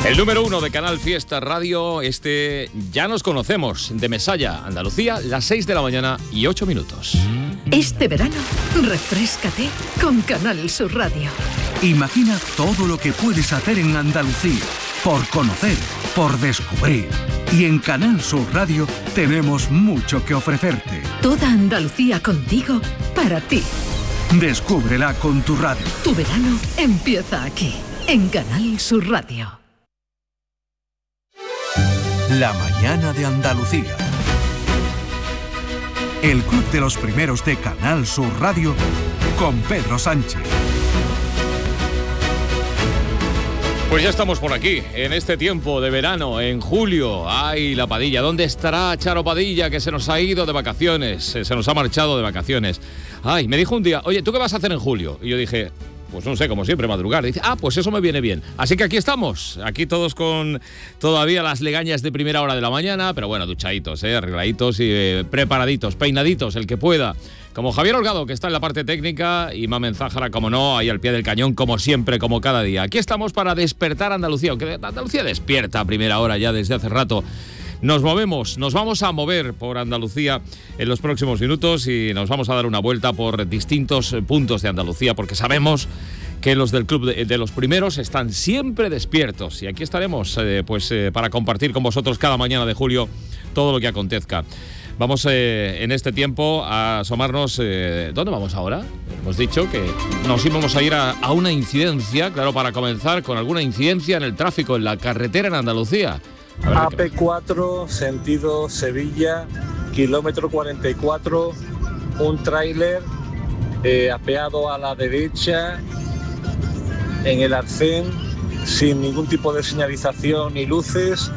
El número 1 de Canal Fiesta Radio, ya nos conocemos, de Mesalla, Andalucía, las 6 de la mañana y 8 minutos. Este verano, refréscate con Canal Sur Radio. Imagina todo lo que puedes hacer en Andalucía, por conocer, por descubrir. Y en Canal Sur Radio tenemos mucho que ofrecerte. Toda Andalucía contigo, para ti. Descúbrela con tu radio. Tu verano empieza aquí, en Canal Sur Radio. La mañana de Andalucía. El Club de los Primeros de Canal Sur Radio con Pedro Sánchez. Pues ya estamos por aquí, en este tiempo de verano, en julio. ¡Ay, la Padilla! ¿Dónde estará Charo Padilla, que se nos ha ido de vacaciones? Se nos ha marchado de vacaciones. Ay, me dijo un día, oye, ¿tú qué vas a hacer en julio? Y yo dije, pues no sé, como siempre, madrugar. Dice, pues eso me viene bien. Así que aquí estamos, aquí todos con todavía las legañas de primera hora de la mañana, pero bueno, duchaditos, arregladitos y preparaditos, peinaditos, el que pueda. Como Javier Holgado, que está en la parte técnica, y Mamen Zájara, como no, ahí al pie del cañón, como siempre, como cada día. Aquí estamos para despertar Andalucía, aunque Andalucía despierta a primera hora ya desde hace rato. Nos vamos a mover por Andalucía en los próximos minutos y nos vamos a dar una vuelta por distintos puntos de Andalucía, porque sabemos que los del Club de los Primeros están siempre despiertos. Y aquí estaremos para compartir con vosotros cada mañana de julio todo lo que acontezca. Vamos en este tiempo a asomarnos. ¿Dónde vamos ahora? Hemos dicho que nos íbamos a ir a una incidencia, claro, para comenzar con alguna incidencia en el tráfico, en la carretera en Andalucía. AP4, sentido Sevilla, kilómetro 44, un tráiler apeado a la derecha en el arcén, sin ningún tipo de señalización ni luces,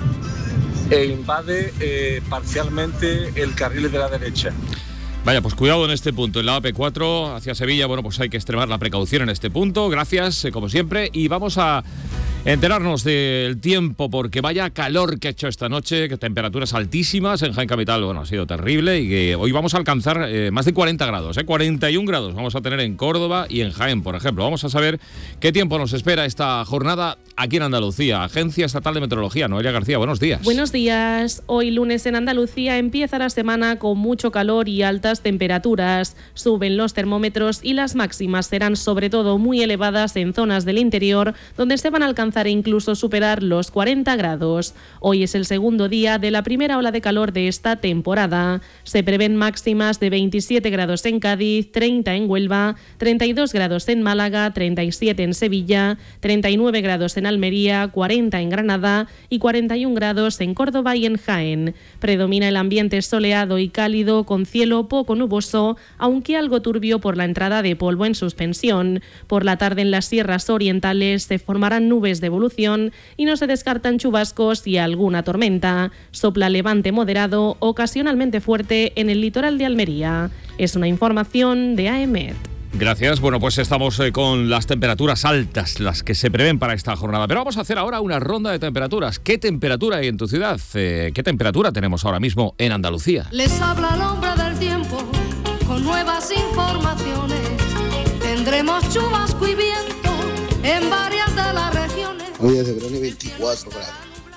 e invade parcialmente el carril de la derecha. Vaya, pues cuidado en este punto, en la AP4 hacia Sevilla. Bueno, pues hay que extremar la precaución en este punto. Gracias, como siempre, y vamos a enterarnos del tiempo, porque vaya calor que ha hecho esta noche, que temperaturas altísimas en Jaén Capital. Bueno, ha sido terrible, y que hoy vamos a alcanzar más de 40 grados, 41 grados vamos a tener en Córdoba y en Jaén, por ejemplo. Vamos a saber qué tiempo nos espera esta jornada aquí en Andalucía. Agencia Estatal de Meteorología, Noelia García, buenos días. Buenos días. Hoy lunes en Andalucía empieza la semana con mucho calor y altas temperaturas. Suben los termómetros y las máximas serán sobre todo muy elevadas en zonas del interior, donde se van a alcanzar e incluso superar los 40 grados. Hoy es el segundo día de la primera ola de calor de esta temporada. Se prevén máximas de 27 grados en Cádiz, 30 en Huelva, 32 grados en Málaga, 37 en Sevilla, 39 grados en Almería, 40 en Granada y 41 grados en Córdoba y en Jaén. Predomina el ambiente soleado y cálido, con cielo poco nuboso, aunque algo turbio por la entrada de polvo en suspensión. Por la tarde en las sierras orientales se formarán nubes de evolución y no se descartan chubascos y alguna tormenta. Sopla levante moderado, ocasionalmente fuerte en el litoral de Almería. Es una información de AEMET. Gracias. Bueno, pues estamos con las temperaturas altas, las que se prevén para esta jornada. Pero vamos a hacer ahora una ronda de temperaturas. ¿Qué temperatura hay en tu ciudad? ¿Qué temperatura tenemos ahora mismo en Andalucía? Les habla el hombre del tiempo con nuevas informaciones. Tendremos chubasco y viento en varias de las regiones. Hoy desde Broni 24 grados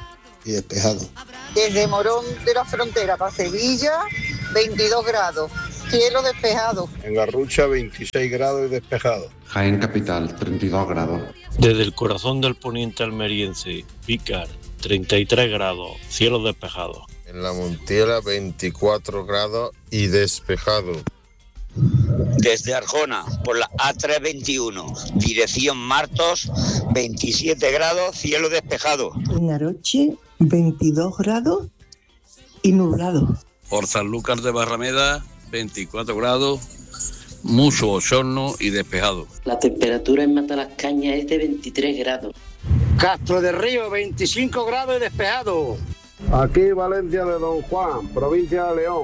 y despejado. Desde Morón de la Frontera para Sevilla, 22 grados. Cielo despejado. En Garrucha 26 grados y despejado. Jaén Capital 32 grados. Desde el corazón del poniente almeriense, Pícar 33 grados, cielo despejado. En La Montiela 24 grados y despejado. Desde Arjona, por la A321, dirección Martos, 27 grados, cielo despejado. En Aroche, 22 grados y nublado. Por Sanlúcar de Barrameda, 24 grados, mucho bochorno y despejado. La temperatura en Matalascaña es de 23 grados. Castro de Río, 25 grados y despejado. Aquí Valencia de Don Juan, provincia de León,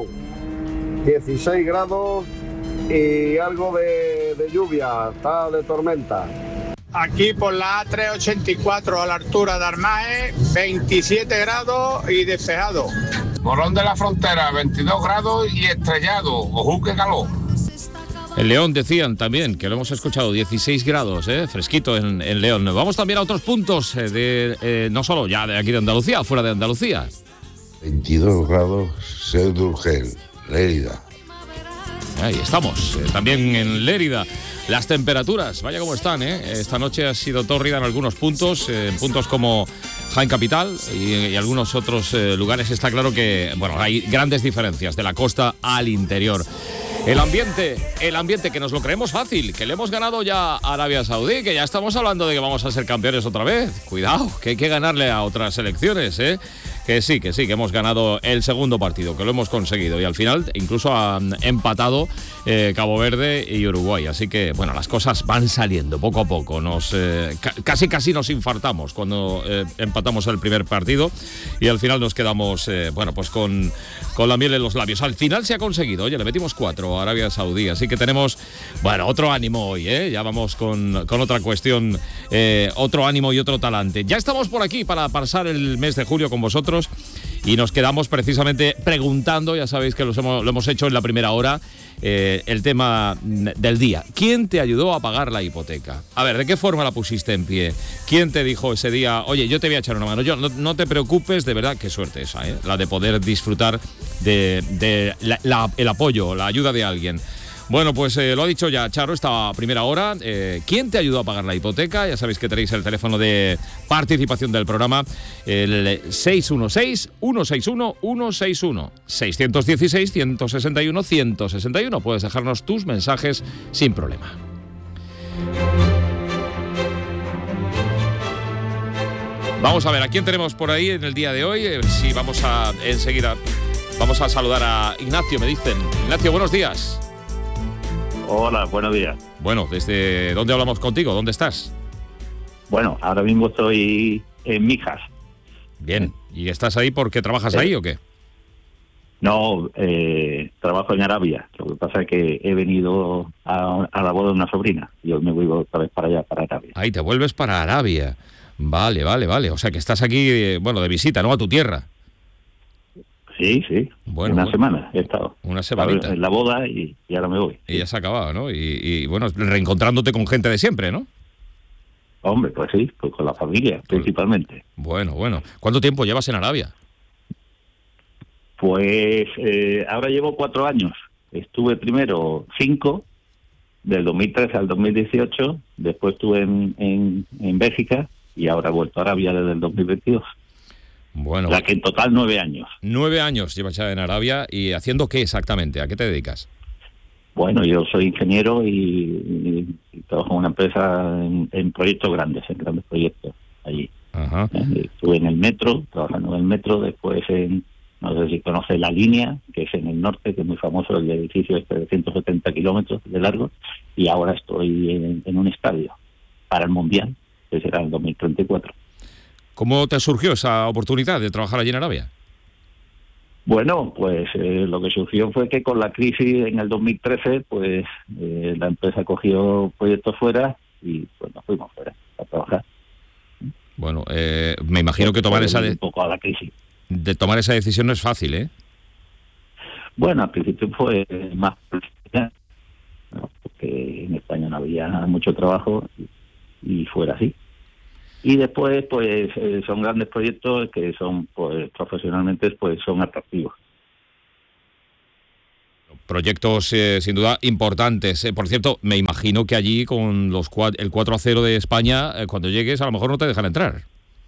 16 grados y algo de lluvia, está de tormenta. Aquí por la A384 a la altura de Armaje, 27 grados y despejado. Morón de la Frontera, 22 grados y estrellado. Ojú, qué calor. En León decían también, que lo hemos escuchado, 16 grados, fresquito en León. Vamos también a otros puntos, no solo ya de aquí de Andalucía, fuera de Andalucía. 22 grados, Seu d'Urgell, Lérida. Ahí estamos, también en Lérida. Las temperaturas, vaya como están, Esta noche ha sido tórrida en algunos puntos, en puntos como Jaén Capital y algunos otros lugares. Está claro que, bueno, hay grandes diferencias de la costa al interior. El ambiente que nos lo creemos fácil, que le hemos ganado ya a Arabia Saudí, que ya estamos hablando de que vamos a ser campeones otra vez. Cuidado, que hay que ganarle a otras selecciones, Que sí, que hemos ganado el segundo partido, que lo hemos conseguido. Y al final incluso han empatado Cabo Verde y Uruguay. Así que, bueno, las cosas van saliendo poco a poco. Casi nos infartamos cuando empatamos el primer partido. Y al final nos quedamos, pues con la miel en los labios. Al final se ha conseguido. Oye, le metimos 4 a Arabia Saudí. Así que tenemos, otro ánimo hoy, Ya vamos con otra cuestión, otro ánimo y otro talante. Ya estamos por aquí para pasar el mes de julio con vosotros. Y nos quedamos precisamente preguntando, ya sabéis que lo hemos hecho en la primera hora, el tema del día. ¿Quién te ayudó a pagar la hipoteca? A ver, ¿de qué forma la pusiste en pie? ¿Quién te dijo ese día, oye, yo te voy a echar una mano? No te preocupes, de verdad, qué suerte esa, la de poder disfrutar de el apoyo, la ayuda de alguien. Bueno, pues lo ha dicho ya Charo esta primera hora. ¿Quién te ayudó a pagar la hipoteca? Ya sabéis que tenéis el teléfono de participación del programa, el 616-161-161, 616-161-161. Puedes dejarnos tus mensajes sin problema. Vamos a ver, ¿a quién tenemos por ahí en el día de hoy? Sí, enseguida vamos a saludar a Ignacio, me dicen. Ignacio, buenos días. Hola, buenos días. Bueno, ¿desde dónde hablamos contigo? ¿Dónde estás? Bueno, ahora mismo estoy en Mijas. Bien, ¿y estás ahí porque trabajas ahí o qué? No, trabajo en Arabia. Lo que pasa es que he venido a la boda de una sobrina y hoy me voy otra vez para allá, para Arabia. Ahí te vuelves para Arabia. Vale. O sea que estás aquí, de visita, ¿no? A tu tierra. Sí. Bueno, una semana he estado. Una semanita. En la boda y ahora me voy. Y ya se ha acabado, ¿no? Y reencontrándote con gente de siempre, ¿no? Hombre, pues sí, pues con la familia, principalmente. Bueno. ¿Cuánto tiempo llevas en Arabia? Pues ahora llevo 4 años. Estuve primero 5, del 2013 al 2018. Después estuve en Bélgica y ahora he vuelto a Arabia desde el 2022. Bueno, o sea que en total 9 años. 9 años llevas ya en Arabia. ¿Y haciendo qué exactamente? ¿A qué te dedicas? Bueno, yo soy ingeniero y trabajo en una empresa en proyectos grandes, en grandes proyectos allí. Ajá. Estuve en el metro, trabajando en el metro, después no sé si conoces La Línea, que es en el norte, que es muy famoso, el edificio este de 170 kilómetros de largo, y ahora estoy en un estadio para el Mundial, que será en 2034. ¿Cómo te surgió esa oportunidad de trabajar allí en Arabia? Bueno, pues lo que surgió fue que con la crisis en el 2013, pues la empresa cogió proyectos fuera y pues nos fuimos fuera a trabajar. Bueno, me imagino que tomar un poco a la crisis. De tomar esa decisión no es fácil, ¿eh? Bueno, al principio fue más, ¿no? Porque en España no había mucho trabajo y fuera así. Y después, pues, son grandes proyectos que son, pues, profesionalmente, pues, son atractivos. Proyectos, sin duda, importantes. Por cierto, me imagino que allí, con el 4-0 de España, cuando llegues, a lo mejor no te dejan entrar.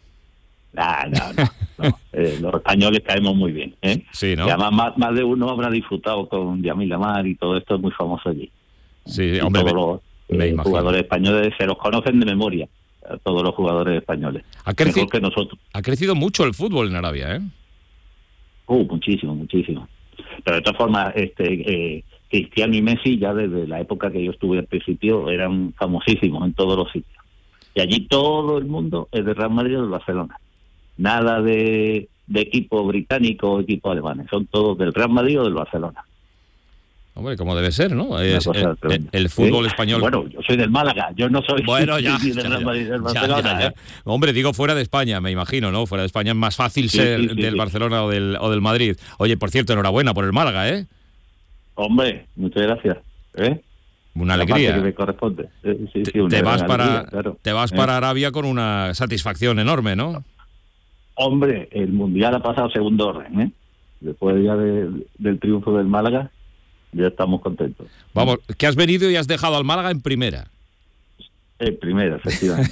No. Los españoles caemos muy bien, ¿eh? Sí, ¿no? Y además, más de uno habrá disfrutado con Yamil Amar y todo esto es muy famoso allí. Sí, y hombre, todos los jugadores españoles se los conocen de memoria. Todos los jugadores españoles. Mejor que nosotros. Ha crecido mucho el fútbol en Arabia, ¿eh? Muchísimo. Pero de todas formas, Cristiano y Messi ya desde la época que yo estuve al principio eran famosísimos en todos los sitios. Y allí todo el mundo es de Real Madrid o de Barcelona. Nada de equipo británico o equipo alemán. Son todos del Real Madrid o del Barcelona. Hombre, como debe ser, ¿no? El fútbol español. Bueno, yo soy del Málaga, yo no soy del Real Madrid del Barcelona. Ya. Hombre, digo fuera de España, me imagino, ¿no? Fuera de España es más fácil ser del Barcelona o del Madrid. Oye, por cierto, enhorabuena por el Málaga, ¿eh? Hombre, muchas gracias. Una la alegría. parte que me corresponde. Sí, Te vas alegría, claro. para Arabia con una satisfacción enorme, ¿no? Hombre, el Mundial ha pasado segundo orden, ¿eh? Después ya del triunfo del Málaga, ya estamos contentos. Vamos, que has venido y has dejado al Málaga en primera. En primera, efectivamente.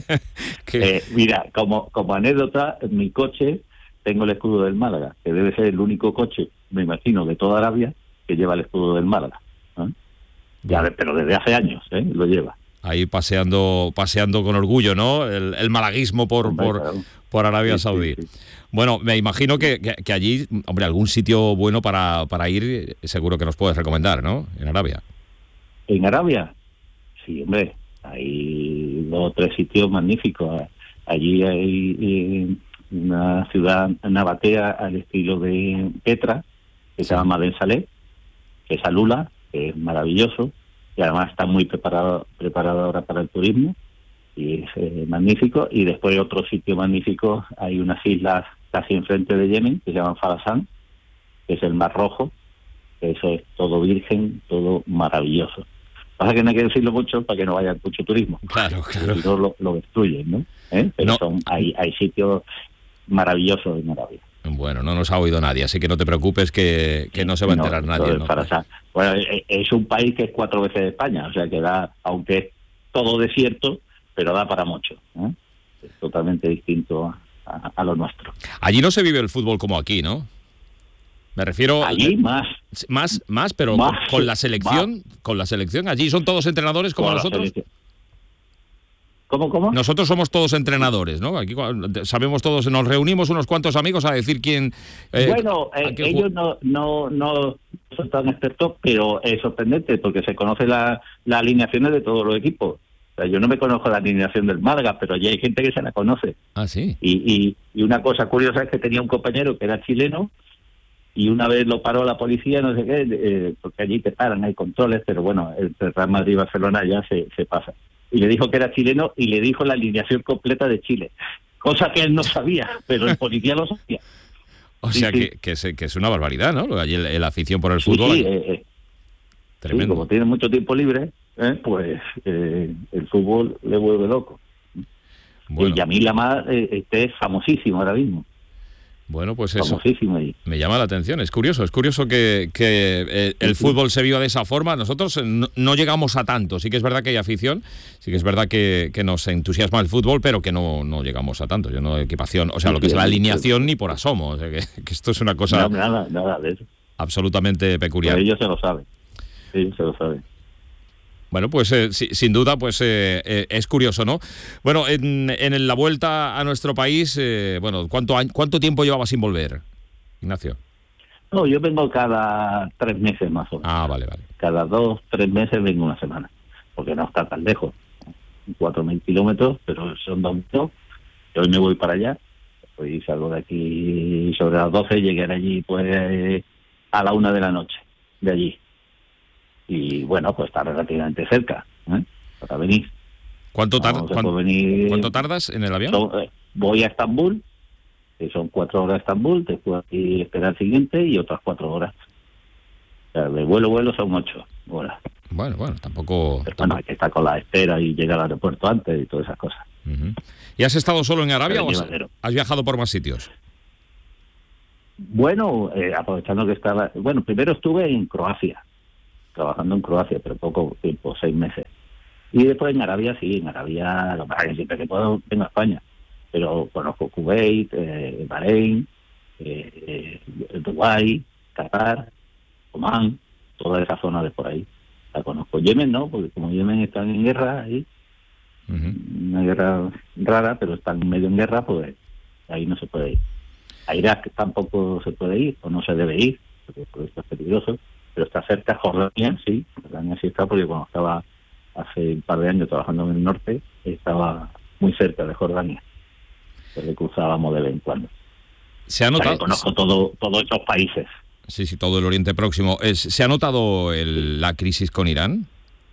Mira, como anécdota, en mi coche tengo el escudo del Málaga, que debe ser el único coche, me imagino, de toda Arabia que lleva el escudo del Málaga. Pero desde hace años, lo lleva. Ahí paseando con orgullo, ¿no? El malaguismo por Arabia Saudí. Sí. Bueno, me imagino que allí, hombre, algún sitio bueno para ir, seguro que nos puedes recomendar, ¿no? En Arabia. ¿En Arabia? Sí, hombre, hay 2 o 3 sitios magníficos. Allí hay una ciudad nabatea al estilo de Petra, que se llama Ben Saleh, que es Alula, que es maravilloso, y además está muy preparado ahora para el turismo, y es magnífico. Y después otro sitio magnífico, hay unas islas casi enfrente de Yemen, que se llaman Farasán, que es el Mar Rojo, que eso es todo virgen, todo maravilloso. Pasa que no hay que decirlo mucho para que no vaya mucho turismo. Claro. Si no lo destruyen, ¿no? Pero no. Hay sitios maravillosos en Arabia. Bueno, no nos ha oído nadie, así que no te preocupes que no se va a enterar nadie, ¿no? Bueno, es un país que es 4 veces España, o sea que da, aunque es todo desierto, pero da para mucho, ¿eh? Es totalmente distinto a lo nuestro. Allí no se vive el fútbol como aquí, ¿no? Me refiero... Allí más, pero más, con la selección, allí son todos entrenadores como nosotros. ¿Cómo? Nosotros somos todos entrenadores, ¿no? Aquí sabemos todos, nos reunimos unos cuantos amigos a decir quién... ellos no son tan expertos, pero es sorprendente porque se conoce las alineaciones de todos los equipos. O sea, yo no me conozco la alineación del Málaga, pero allí hay gente que se la conoce. Ah, sí. Y una cosa curiosa es que tenía un compañero que era chileno y una vez lo paró la policía, no sé qué, porque allí te paran, hay controles, pero bueno, entre Real Madrid y Barcelona ya se pasa. Y le dijo que era chileno y le dijo la alineación completa de Chile, cosa que él no sabía, pero el policía lo sabía. O sea, sí. Que es una barbaridad, ¿no? Allí la afición por el fútbol. Sí, tremendo. Sí, como tiene mucho tiempo libre, pues el fútbol le vuelve loco. Bueno. Y Yamil Amar es famosísimo ahora mismo. Bueno, pues eso ahí. Me llama la atención. Es curioso que el fútbol se viva de esa forma. Nosotros no llegamos a tanto. Sí que es verdad que hay afición, sí que es verdad que nos entusiasma el fútbol, pero que no llegamos a tanto. Yo no equipación, o sea, lo que es la alineación ni por asomo. O sea, que esto es una cosa nada de eso. Absolutamente peculiar. Pero ellos se lo saben. Bueno, pues sin duda, pues es curioso, ¿no? Bueno, en la vuelta a nuestro país, ¿cuánto tiempo llevaba sin volver, Ignacio? No, yo vengo cada 3 meses más o menos. Ah, vale. Cada 2, 3 meses vengo una semana, porque no está tan lejos. 4.000 kilómetros, pero son 2 minutos. Hoy me voy para allá. Hoy salgo de aquí sobre las 12, llegaré allí pues a la 1 de la noche, de allí. Y bueno, pues está relativamente cerca, para venir. ¿Cuánto tardas en el avión? Voy a Estambul, que son 4 horas a Estambul, después aquí esperar el siguiente y otras 4 horas. O sea, de vuelo son 8 horas. Bueno, tampoco... Pero bueno, hay que estar con la espera y llegar al aeropuerto antes y todas esas cosas. Uh-huh. ¿Y has estado solo en Arabia o has viajado por más sitios? Bueno, aprovechando que estaba... Bueno, primero estuve en Croacia, trabajando en Croacia, pero poco tiempo, 6 meses. Y después en Arabia, lo más que siempre que puedo vengo a España. Pero conozco Kuwait, Bahrein, Dubái, Qatar, Omán, toda esa zona de por ahí. La conozco. Yemen no, porque como Yemen están en guerra ahí, una guerra rara, pero están medio en guerra, pues ahí no se puede ir. A Irak tampoco se puede ir, o no se debe ir, porque esto es peligroso. Pero está cerca. Jordania sí está, porque cuando estaba hace un par de años trabajando en el norte, estaba muy cerca de Jordania. Entonces cruzábamos de vez en cuando. ¿Se ha notado? Conozco todos estos países. Sí, todo el Oriente Próximo. ¿Se ha notado la crisis con Irán?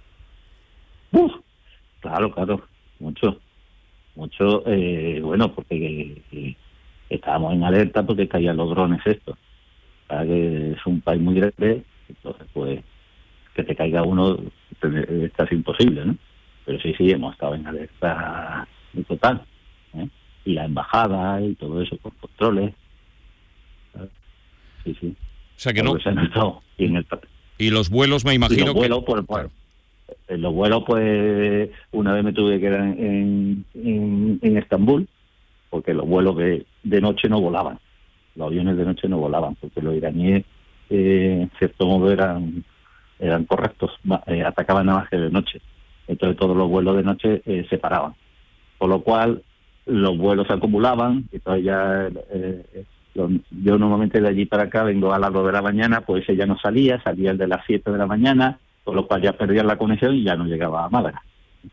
Claro, mucho. Bueno, porque estábamos en alerta porque caían los drones estos. Que es un país muy grande. Entonces, pues, que te caiga uno es casi imposible, ¿no? Pero sí, hemos estado en alerta total, ¿eh? Y la embajada y todo eso por controles. Sí. O sea que no. Se ha notado. Y los vuelos, me imagino. Y los vuelos, en los vuelos, pues una vez me tuve que quedar en Estambul, porque los vuelos de noche no volaban. Los aviones de noche no volaban, porque los iraníes, en cierto modo, eran correctos, atacaban nada más que de noche. Entonces todos los vuelos de noche se paraban. Por lo cual los vuelos se acumulaban, y entonces ya yo normalmente de allí para acá vengo a las 2 de la mañana, pues ese ya no salía el de las 7 de la mañana, por lo cual ya perdían la conexión y ya no llegaba a Málaga.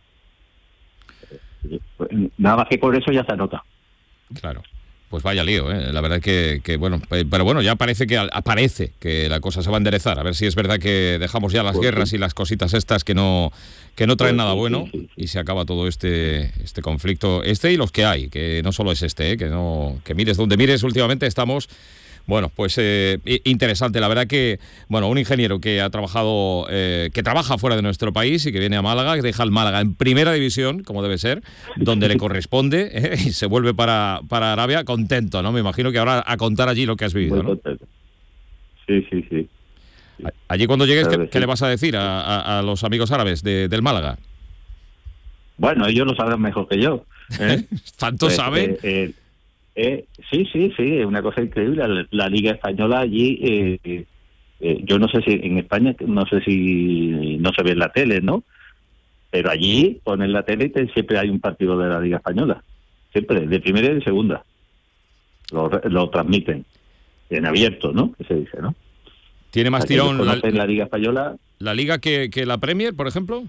Nada más que por eso ya se anota. Claro. Pues vaya lío, ¿eh? La verdad que bueno, pero bueno, ya parece que la cosa se va a enderezar. A ver si es verdad que dejamos ya las guerras y las cositas estas que no traen nada bueno, y se acaba todo este conflicto, y los que hay, que no solo es que mires donde mires últimamente estamos. Bueno, pues interesante. La verdad que, bueno, un ingeniero que ha trabajado, que trabaja fuera de nuestro país y que viene a Málaga, que deja el Málaga en primera división, como debe ser, donde le corresponde, y se vuelve para Arabia contento, ¿no? Me imagino que ahora a contar allí lo que has vivido, ¿no? Sí. Allí cuando llegues, ¿qué le vas a decir a los amigos árabes del Málaga? Bueno, ellos lo sabrán mejor que yo, ¿eh? ¿Tanto saben? Sí, es una cosa increíble. La Liga Española allí, yo no sé si en España, no sé si no se ve en la tele, ¿no? Pero allí ponen la tele y siempre hay un partido de la Liga Española. Siempre, de primera y de segunda. Lo transmiten. En abierto, ¿no? Que se dice, ¿no? ¿Tiene más tirón la Liga Española? ¿La Liga que la Premier, por ejemplo?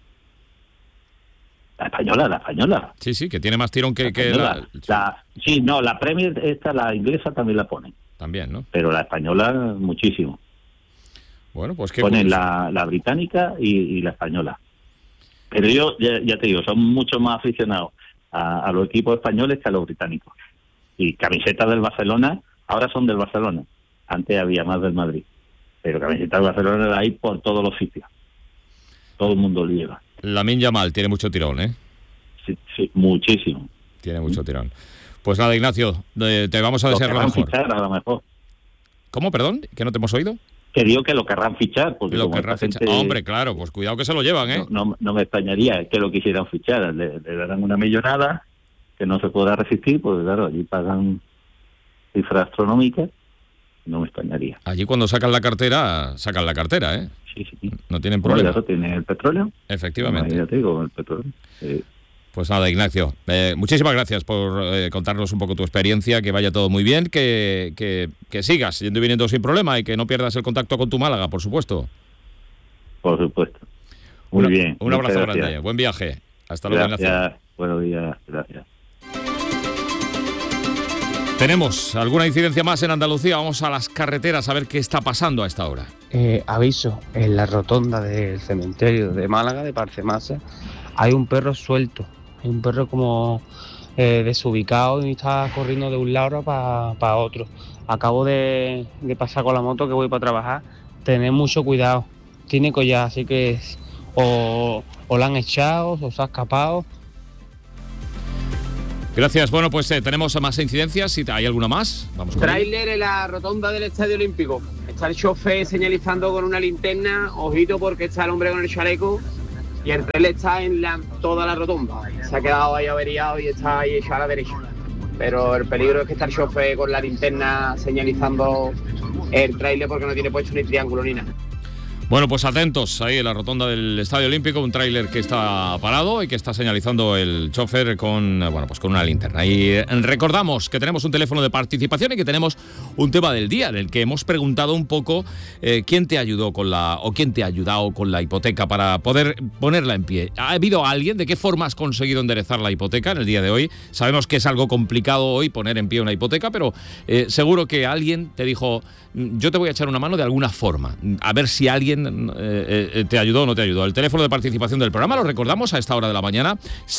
La española. Sí, que tiene más tirón que la Premier, la inglesa también la ponen. También, ¿no? Pero la española muchísimo. Bueno, pues qué ponen la británica y la española. Pero yo, ya te digo, son mucho más aficionados a los equipos españoles que a los británicos. Y camisetas del Barcelona, ahora son del Barcelona. Antes había más del Madrid. Pero camisetas del Barcelona la hay por todos los sitios. Todo el mundo lo lleva. Lamine Yamal tiene mucho tirón, ¿eh? Sí, muchísimo. Tiene mucho tirón. Pues nada, Ignacio, te vamos a desear lo mejor. Fichar, a lo mejor. ¿Cómo, perdón? ¿Que no te hemos oído? Que digo que lo querrán fichar. Porque lo querrán fichar. Hombre, claro, pues cuidado que se lo llevan, ¿eh? No me extrañaría que lo quisieran fichar. Le darán una millonada que no se podrá resistir, porque claro, allí pagan cifras astronómicas. No me extrañaría. Allí cuando sacan la cartera, ¿eh? Sí. No tienen problema. Eso tiene el petróleo. Efectivamente. Ya te digo, el petróleo. Sí. Pues nada, Ignacio, muchísimas gracias por contarnos un poco tu experiencia, que vaya todo muy bien, que sigas yendo y viniendo sin problema y que no pierdas el contacto con tu Málaga, por supuesto. Por supuesto. Muy bien. Un abrazo grande. Buen viaje. Hasta luego, Ignacio. Buenos días. Gracias. Tenemos alguna incidencia más en Andalucía. Vamos a las carreteras a ver qué está pasando a esta hora. Aviso, en la rotonda del cementerio de Málaga, de Parcemasa, hay un perro suelto. Hay un perro como desubicado y está corriendo de un lado para otro. Acabo de pasar con la moto que voy para trabajar. Tened mucho cuidado. Tiene collar, así que o la han echado o se ha escapado. Gracias. Bueno, pues tenemos más incidencias. Si hay alguna más, vamos con tráiler en la rotonda del Estadio Olímpico. Está el chofer señalizando con una linterna. Ojito porque está el hombre con el chaleco. Y el tráiler está en toda la rotonda. Se ha quedado ahí averiado y está ahí echado a la derecha. Pero el peligro es que está el chofer con la linterna señalizando el tráiler porque no tiene puesto ni triángulo ni nada. Bueno, pues atentos ahí en la rotonda del Estadio Olímpico, un tráiler que está parado y que está señalizando el chofer con una linterna. Y recordamos que tenemos un teléfono de participación y que tenemos un tema del día en el que hemos preguntado un poco quién te ayudó quién te ha ayudado con la hipoteca para poder ponerla en pie. ¿Ha habido alguien? ¿De qué forma has conseguido enderezar la hipoteca en el día de hoy? Sabemos que es algo complicado hoy poner en pie una hipoteca, pero seguro que alguien te dijo, yo te voy a echar una mano de alguna forma. A ver si alguien te ayudó o no te ayudó. El teléfono de participación del programa lo recordamos a esta hora de la mañana,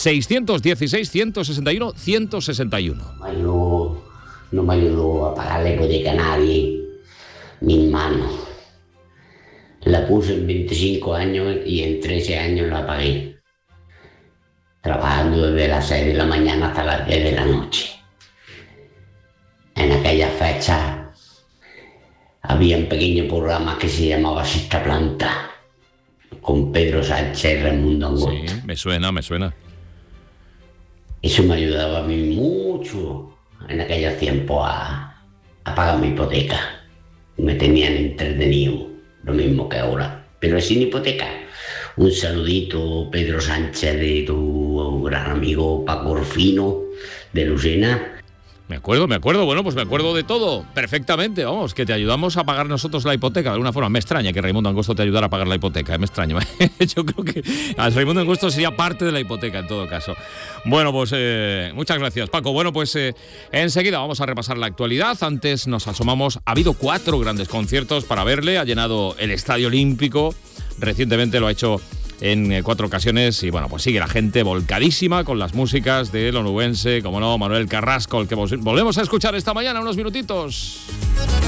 616-161-161. No me ayudó a pagar la hipoteca a nadie, mi hermano. La puse en 25 años y en 13 años la pagué. Trabajando desde las 6 de la mañana hasta las 10 de la noche. En aquella fecha había un pequeño programa que se llamaba Sexta Planta, con Pedro Sánchez y Raimundo Angosto. Sí, me suena. Eso me ayudaba a mí mucho en aquellos tiempos a pagar mi hipoteca. Me tenían entretenido, lo mismo que ahora, pero sin hipoteca. Un saludito, Pedro Sánchez, de tu gran amigo Paco Orfino, de Lucena. Me acuerdo, bueno, pues me acuerdo de todo, perfectamente, vamos, que te ayudamos a pagar nosotros la hipoteca, de alguna forma. Me extraña que Raimundo Angosto te ayudara a pagar la hipoteca, me extraña. Yo creo que a Raimundo Angosto sería parte de la hipoteca en todo caso. Bueno, pues muchas gracias, Paco. Bueno, pues enseguida vamos a repasar la actualidad. Antes nos asomamos, ha habido 4 grandes conciertos para verle, ha llenado el Estadio Olímpico, recientemente lo ha hecho en 4 ocasiones y bueno, pues sigue la gente volcadísima con las músicas del onubense, como no, Manuel Carrasco, el que volvemos a escuchar esta mañana, unos minutitos.